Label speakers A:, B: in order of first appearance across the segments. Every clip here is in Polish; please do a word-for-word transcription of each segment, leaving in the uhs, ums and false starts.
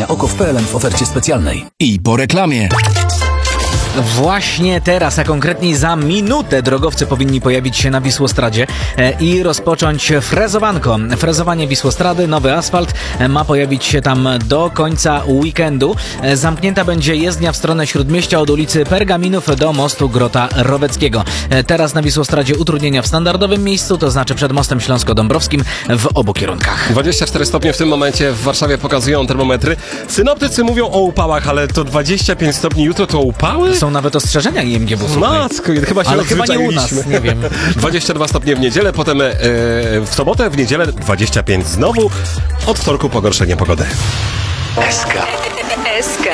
A: Urządzenia oko w P L M w ofercie specjalnej.
B: I po reklamie.
C: Właśnie teraz, a konkretniej za minutę, drogowcy powinni pojawić się na Wisłostradzie i rozpocząć frezowanko. Frezowanie Wisłostrady, nowy asfalt ma pojawić się tam do końca weekendu. Zamknięta będzie jezdnia w stronę Śródmieścia od ulicy Pergaminów do mostu Grota Roweckiego. Teraz na Wisłostradzie utrudnienia w standardowym miejscu, to znaczy przed mostem Śląsko-Dąbrowskim w obu kierunkach.
D: dwadzieścia cztery stopnie w tym momencie w Warszawie pokazują termometry. Synoptycy mówią o upałach, ale to dwadzieścia pięć stopni jutro to upały?
C: Są nawet ostrzeżenia I M G W.
D: Matko, chyba się
C: ale chyba nie u nas, nie wiem.
D: dwadzieścia dwa stopnie w niedzielę, potem e, w sobotę, w niedzielę dwadzieścia pięć znowu. Od wtorku pogorszenie pogody.
E: S K. S K.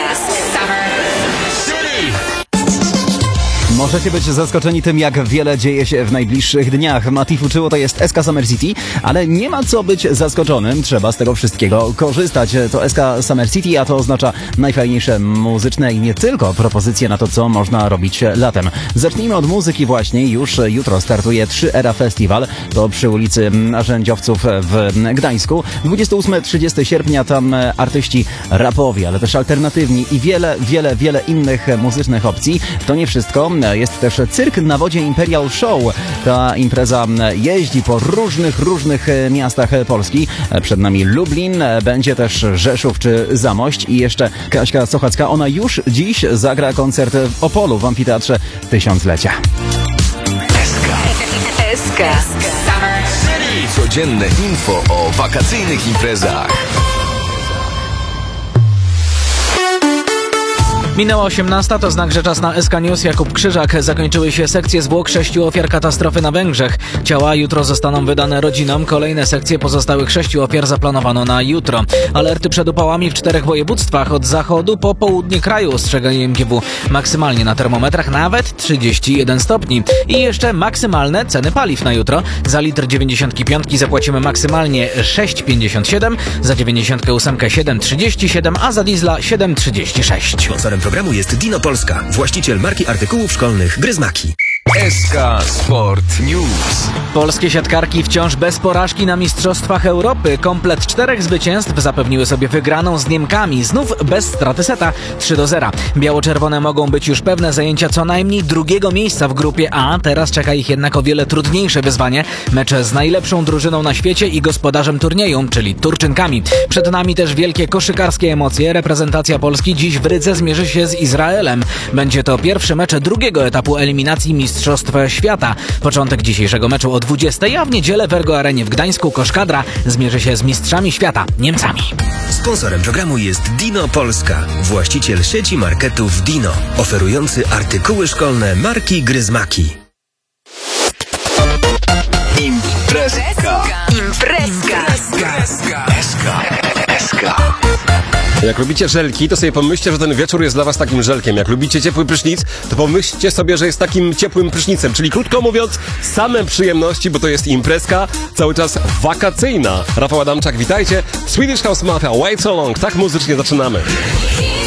F: Możecie być zaskoczeni tym, jak wiele dzieje się w najbliższych dniach. Matif uczyło, to jest S K Summer City, ale nie ma co być zaskoczonym. Trzeba z tego wszystkiego korzystać. To S K Summer City, a to oznacza najfajniejsze muzyczne i nie tylko propozycje na to, co można robić latem. Zacznijmy od muzyki właśnie. Już jutro startuje trzy Era Festiwal. To przy ulicy Narzędziowców w Gdańsku. dwudziestego ósmego do trzydziestego sierpnia tam artyści rapowi, ale też alternatywni i wiele, wiele, wiele innych muzycznych opcji. To nie wszystko. Jest też cyrk na wodzie Imperial Show. Ta impreza jeździ po różnych, różnych miastach Polski. Przed nami Lublin, będzie też Rzeszów czy Zamość i jeszcze Kaśka Sochacka. Ona już dziś zagra koncert w Opolu w Amfiteatrze Tysiąclecia.
E: S K. S K.
B: Codzienne info o wakacyjnych imprezach.
C: Minęła osiemnasta, to znak, że czas na S K News. Jakub Krzyżak. Zakończyły się sekcje zwłok sześciu ofiar katastrofy na Węgrzech. Ciała jutro zostaną wydane rodzinom. Kolejne sekcje pozostałych sześciu ofiar zaplanowano na jutro. Alerty przed upałami w czterech województwach od zachodu po południe kraju, ostrzega I M G W. Maksymalnie na termometrach nawet trzydzieści jeden stopni. I jeszcze maksymalne ceny paliw na jutro. Za litr dziewięćdziesiątki piątki zapłacimy maksymalnie sześć pięćdziesiąt siedem, za dziewięćdziesiątkę ósemkę siedem trzydzieści siedem, a za diesla siedem trzydzieści sześć.
G: Sponsorem programu jest Dino Polska, właściciel marki artykułów szkolnych Gryzmaki.
B: S K Sport News.
C: Polskie siatkarki wciąż bez porażki na Mistrzostwach Europy. Komplet czterech zwycięstw zapewniły sobie wygraną z Niemkami. Znów bez straty seta trzy do zera. Biało-czerwone mogą być już pewne zajęcia co najmniej drugiego miejsca w grupie A. Teraz czeka ich jednak o wiele trudniejsze wyzwanie. Mecze z najlepszą drużyną na świecie i gospodarzem turnieju, czyli Turczynkami. Przed nami też wielkie koszykarskie emocje. Reprezentacja Polski dziś w Rydze zmierzy się z Izraelem. Będzie to pierwszy mecz drugiego etapu eliminacji Mistrzostw Świata. Początek dzisiejszego meczu o dwudziestej, a w niedzielę w Ergo Arenie w Gdańsku Koszkadra zmierzy się z mistrzami świata, Niemcami.
G: Sponsorem programu jest Dino Polska, właściciel sieci marketów Dino, oferujący artykuły szkolne marki Gryzmaki.
B: Imprezka.
E: Imprezka.
B: S K. S K.
D: Jak lubicie żelki, to sobie pomyślcie, że ten wieczór jest dla was takim żelkiem. Jak lubicie ciepły prysznic, to pomyślcie sobie, że jest takim ciepłym prysznicem. Czyli krótko mówiąc, same przyjemności, bo to jest imprezka cały czas wakacyjna. Rafał Adamczak, witajcie. Swedish House Mafia, Wait So Long. Tak muzycznie zaczynamy.